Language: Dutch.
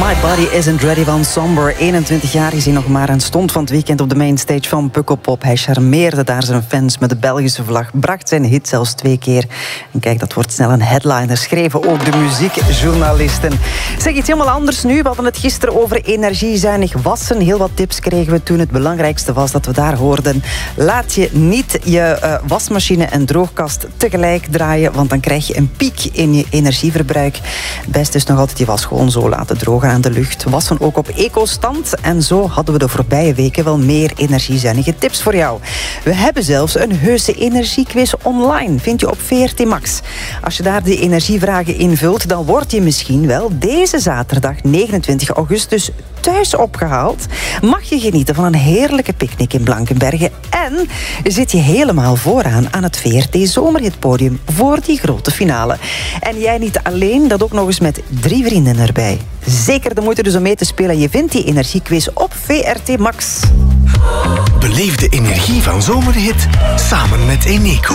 My Body Isn't Ready van Somber. 21 jaar is hij nog maar en stond van het weekend op de mainstage van Pukkelpop. Hij charmeerde daar zijn fans met de Belgische vlag, bracht zijn hit zelfs 2 keer. En kijk, dat wordt snel een headliner, schreven ook de muziekjournalisten. Zeg, iets helemaal anders nu. We hadden het gisteren over energiezuinig wassen. Heel wat tips kregen we toen. Het belangrijkste was dat we daar hoorden: laat je niet je wasmachine en droogkast tegelijk draaien, want dan krijg je een piek in je energieverbruik. Het beste is nog altijd je was gewoon zo laten drogen aan de lucht. Wassen ook op eco-stand. En zo hadden we de voorbije weken wel meer energiezuinige tips voor jou. We hebben zelfs een heuse energiequiz online. Vind je op VRT Max. Als je daar die energievragen invult, dan word je misschien wel deze zaterdag 29 augustus thuis opgehaald. Mag je genieten van een heerlijke picknick in Blankenberge. En zit je helemaal vooraan aan het VRT Zomerhitpodium voor die grote finale. En jij niet alleen, dat ook nog eens met 3 vrienden erbij. Zeker de moeite dus om mee te spelen. Je vindt die energiequiz op VRT Max. Beleef de energie van Zomerhit samen met Eneco.